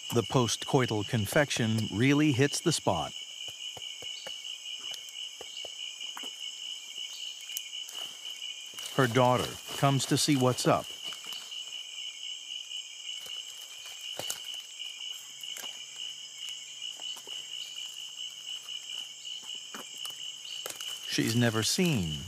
The postcoital confection really hits the spot. Her daughter comes to see what's up. She's never seen